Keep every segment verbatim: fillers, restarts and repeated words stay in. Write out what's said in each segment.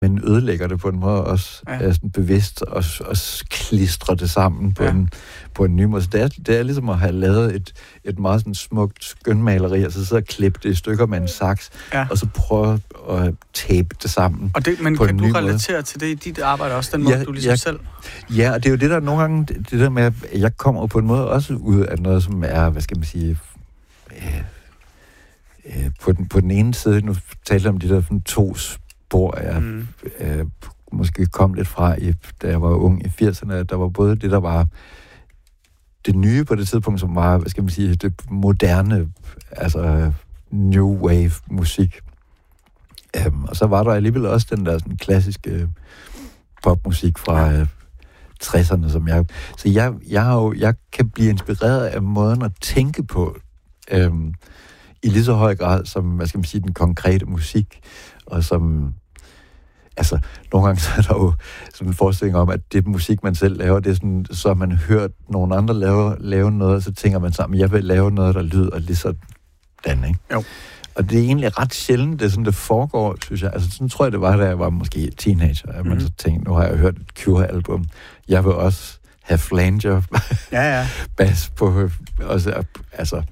men ødelægger det på en måde også ja. er sådan bevidst og, og klistrer det sammen på, ja. en, på en ny måde. Så det er, det er ligesom at have lavet et, et meget sådan smukt skønmaleri, og så sidde og klippe det i stykker med en saks, ja. og så prøve at tape det sammen. Og det, men på kan en du ny relatere måde. til det i dit arbejde også, den måde, ja, du ligesom jeg, selv? Ja, og det er jo det, der nogle gange, det der med, at jeg kommer på en måde også ud af noget, som er, hvad skal man sige, øh, øh, på, den, på den ene side, nu taler jeg om de der sådan, to spor, jeg mm. øh, måske kom lidt fra, i, da jeg var ung i firserne, der var både det, der var det nye på det tidspunkt, som var, hvad skal man sige, det moderne, altså new wave musik. Um, og så var der alligevel også den der sådan klassiske popmusik fra øh, tresserne, som jeg... Så jeg, jeg, har jo, jeg kan blive inspireret af måden at tænke på, øhm, i lige så høj grad som, hvad skal man sige, den konkrete musik, og som... Altså, nogle gange så er der jo sådan en forestilling om, at det musik, man selv laver, det er sådan, så har man hørt nogle andre lave, lave noget, og så tænker man sammen, jeg vil lave noget, der lyder lige sådan, ikke? Jo. Og det er egentlig ret sjældent, det er sådan, det foregår, synes jeg. Altså, sådan tror jeg, det var, da jeg var måske teenager, at man mm-hmm. så tænkte, nu har jeg hørt et Cure-album. Jeg vil også have flanger, ja, ja. bas på, også, altså...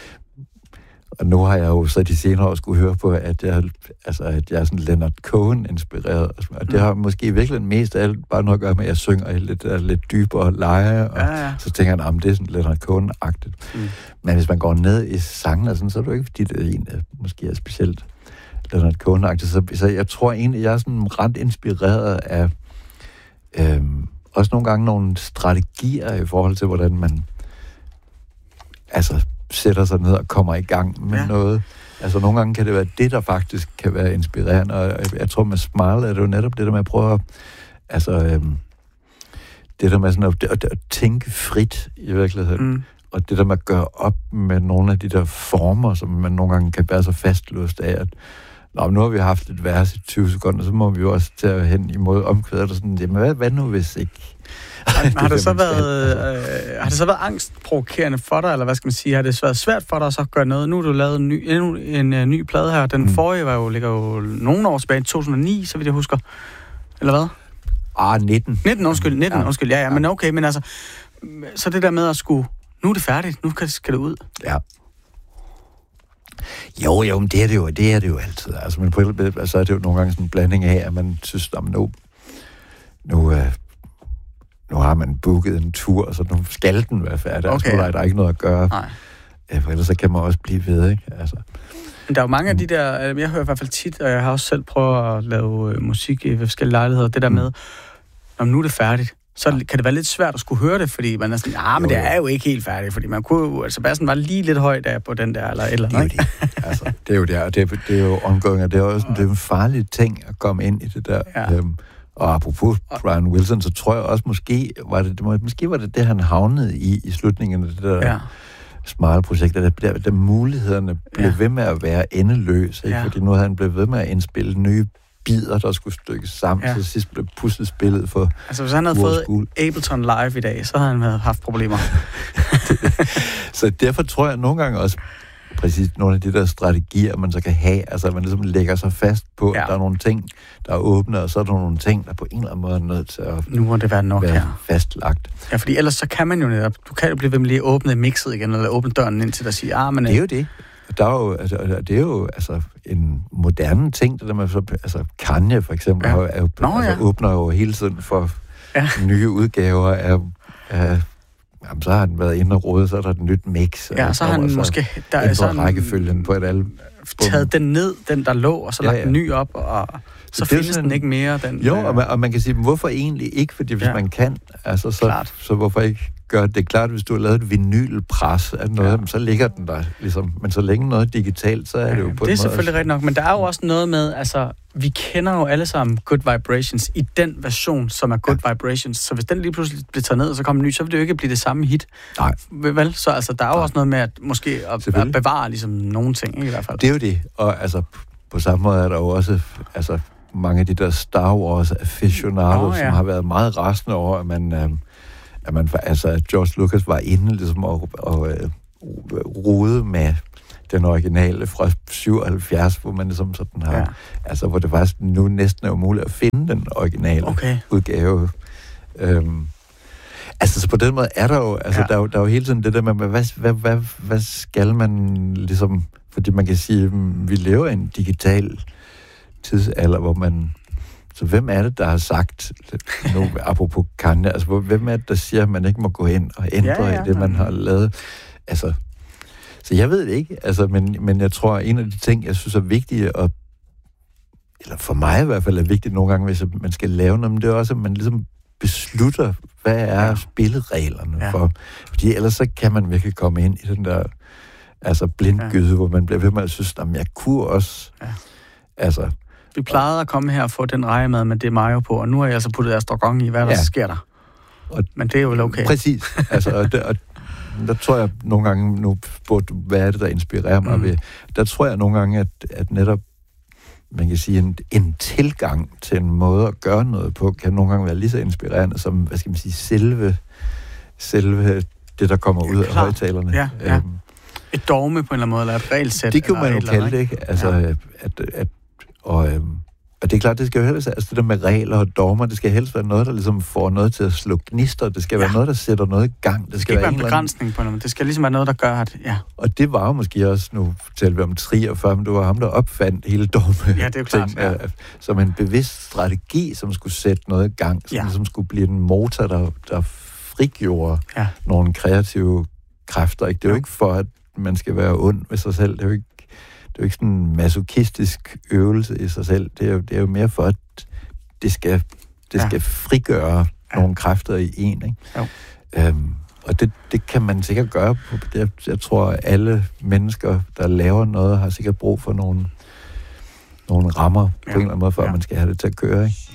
Og nu har jeg jo så de senere år skulle høre på, at jeg, altså, at jeg er sådan Leonard Cohen-inspireret. Og det har måske virkelig mest af alt bare noget at gøre med, at jeg synger lidt, lidt dybere leje, og ja, ja. så tænker jeg, at det er sådan Leonard Cohen-agtigt. Mm. Men hvis man går ned i sangen, sådan, så er det jo ikke, fordi det er en, der måske er specielt Leonard Cohen-agtigt. Så, så jeg tror egentlig, jeg er sådan ret inspireret af øhm, også nogle gange nogle strategier i forhold til, hvordan man altså sætter sig ned og kommer i gang med ja. noget. Altså, nogle gange kan det være det, der faktisk kan være inspirerende, og jeg, jeg tror, med Smile er det jo netop det der med at prøve at, altså, øhm, det der med sådan at, at, at tænke frit i virkeligheden, mm. og det der med at gøre op med nogle af de der former, som man nogle gange kan være så fastlåst af, at nå, nu har vi haft et vers i tyve sekunder, så må vi jo også tage hen imod omkvædet, og sådan, jamen, hvad, hvad nu hvis ikke? Har, har, det så været, øh, har det så været angstprovokerende for dig, eller hvad skal man sige? Har det været svært for dig at så gøre noget? Nu har du lavet en ny, en, en, en ny plade her. Den mm. forrige var jo, ligger jo nogle år tilbage, to tusind og ni, så vidt jeg husker. Eller hvad? Ah, nitten. nitten, undskyld, nitten, ja. undskyld, ja, ja, men okay, men altså, så det der med at skulle, nu er det færdigt, nu skal det ud. Ja. Jo, jo, men det er det jo, det er det jo altid. Altså, men på et eller andet, så er det jo nogle gange sådan en blanding af, at man synes, at nu, nu, øh, nu har man booket en tur, så nu skal den være færdig. Okay. Altså, nu er der ikke noget at gøre. Nej. Ja, for ellers så kan man også blive ved, ikke? Altså. Men der er jo mange af de der, jeg hører i hvert fald tit, og jeg har også selv prøvet at lave musik i forskellige lejligheder, det der med, om nu er det færdigt, så ja. kan det være lidt svært at skulle høre det, fordi man er sådan, ja, men jo, det er jo ikke helt færdigt, fordi man kunne jo, altså bassen var lige lidt høj der på den der, eller eller andet. Det er jo det. Altså, det er jo det, og det er, det er jo ongoing, og det er også det er en farlig ting at komme ind i det der. Ja. Øhm, og apropos Brian Wilson, så tror jeg også, måske var det, måske var det det, han havnede i, i slutningen af det der ja. Smile-projekt, der, der, der mulighederne blev ja. ved med at være endeløse, ikke? Ja. Fordi nu havde han blevet ved med at indspille nye bider, der skulle stykkes sammen, ja. så sidst blev puslet spillet for altså, hvis han havde fået School. Ableton Live i dag, så havde han haft problemer. Så derfor tror jeg nogle gange også, præcis nogle af de der strategier, man så kan have, altså at man ligesom lægger sig fast på, ja. at der er nogle ting, der er åbne, og så er der nogle ting, der på en eller anden måde er nødt til at nu må det være nok være her. fastlagt. Ja, fordi ellers så kan man jo netop, du kan jo blive ved med lige at åbne mixet igen, eller åbne døren ind til at sige, ah, men... Det er jo det. Der er jo, altså, det er jo altså, en moderne ting, det der med, altså Kanye for eksempel, ja. er jo, Nå, altså, ja. åbner jo hele tiden for ja. nye udgaver af, af jamen, så har den været inde og rode, så er der et nyt mix. Ja, så har han måske... Der er sådan rækkefølgen på et album. Taget den ned, den der lå, og så lagt ja, ja. den ny op, og så, så findes sådan, den ikke mere. Den, jo, og man, og man kan sige, hvorfor egentlig ikke? Fordi hvis ja. man kan, altså, så, så hvorfor ikke gøre det? Det er klart, hvis du har lavet et vinylpres af noget, ja. så ligger den der ligesom. Men så længe noget digitalt, så er ja, det jo på en måde... Det er selvfølgelig rigtigt nok, men der er jo også noget med, altså, vi kender jo alle sammen Good Vibrations i den version, som er Good ja. Vibrations. Så hvis den lige pludselig bliver taget ned, og så kommer en ny, så vil det jo ikke blive det samme hit. Nej. Vel? Så altså, der er jo Nej. også noget med at måske at, at bevare ligesom nogle ting, ikke, i hvert fald. Det er jo det. Og altså, på samme måde er der jo også altså, mange af de der Star Wars aficionados, oh, ja. som har været meget rasende over, at man, øh, at man altså, at George Lucas var inde ligesom og, og øh, rode med den originale fra syvoghalvfjerds, hvor man ligesom sådan har, ja. altså hvor det faktisk nu næsten er umuligt at finde den originale okay. udgave. Øhm, altså så på den måde er der jo, altså ja. der, er jo, der er jo hele tiden det der med, hvad, hvad, hvad, hvad skal man ligesom, fordi man kan sige, vi lever i en digital tidsalder, hvor man, så hvem er det, der har sagt, nu apropos Kanye, altså hvor, hvem er det, der siger, at man ikke må gå ind og ændre ja, ja, i det, man har lavet, altså. Så jeg ved det ikke, altså, men, men jeg tror, at en af de ting, jeg synes er vigtige, og, eller for mig i hvert fald er vigtigt nogle gange, hvis man skal lave noget, men det er også, at man ligesom beslutter, hvad er ja. spillereglerne ja. for. Fordi ellers så kan man virkelig komme ind i den der altså blindgyde, ja. hvor man bliver ved med at synes, at jeg kunne også. Ja. Altså, vi plejede at komme her og få den rejemad med det mayo på, og nu har jeg så puttet astragon i, hvad der ja. sker der. Og, men det er jo vel okay. Præcis. Altså, og, det, og der tror jeg nogle gange, nu spurgte du, hvad er det, der inspirerer mig mm. ved, der tror jeg nogle gange, at, at netop, man kan sige, en, en tilgang til en måde at gøre noget på, kan nogle gange være lige så inspirerende som, hvad skal man sige, selve, selve det, der kommer ud af højtalerne. Ja, ja. Øhm, et dogme på en eller anden måde, eller et regelsæt. Det kan man jo kalde det, ikke? Altså, ja. at, at, og, øhm, og det er klart, det skal jo helst, altså det der med regler og dogmer, det skal helst være noget, der ligesom får noget til at slå gnister, det skal ja. være noget, der sætter noget i gang. Det, det skal ikke være en begrænsning på noget, det skal ligesom være noget, der gør, at ja. Og det var jo måske også, nu talte vi om Trier før, men det var ham, der opfandt hele dogme. Ja, det er jo klart, ja. Som en bevidst strategi, som skulle sætte noget i gang, som, ja. som skulle blive en motor, der, der frigjorde ja. nogle kreative kræfter. Ikke? Det er jo, jo ikke for, at man skal være ond ved sig selv, det er jo ikke Det er jo ikke sådan en masochistisk øvelse i sig selv. Det er jo, det er jo mere for, at det skal, det skal ja. frigøre ja. nogle kræfter i en. Ikke? Jo. Øhm, og det, det kan man sikkert gøre. På, det, jeg tror, at alle mennesker, der laver noget, har sikkert brug for nogle, nogle rammer ja. på en eller anden måde, for ja. at man skal have det til at køre. Ikke?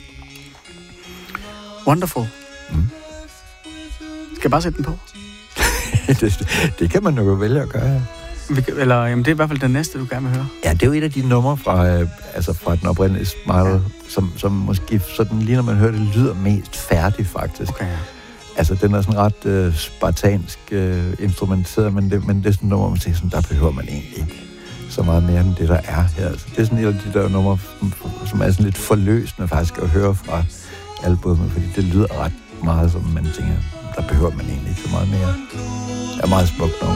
Wonderful. Mm. Skal jeg bare sætte den på? det, det kan man jo vælge at gøre. Eller, jamen, det er i hvert fald den næste, du gerne vil høre. Ja, det er jo et af de numre fra, øh, altså fra den oprindelige Smile, ja. som, som måske sådan, lige når man hører det, lyder mest færdig, faktisk. Okay, ja. Altså, den er sådan ret øh, spartansk øh, instrumenteret, men det, men det er sådan et nummer, man siger, sådan, der behøver man egentlig ikke så meget mere end det, der er her. Altså, det er sådan et af de der numre, som er sådan lidt forløsende faktisk at høre fra albumet, fordi det lyder ret meget, som man tænker, der behøver man egentlig ikke så meget mere. Det er meget smukt nummer.